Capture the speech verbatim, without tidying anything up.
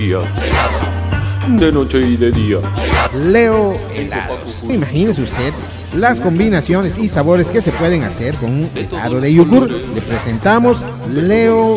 De noche y de día. Leo helados. Imagínese usted las combinaciones y sabores que se pueden hacer con un helado de yogur. Le presentamos Leo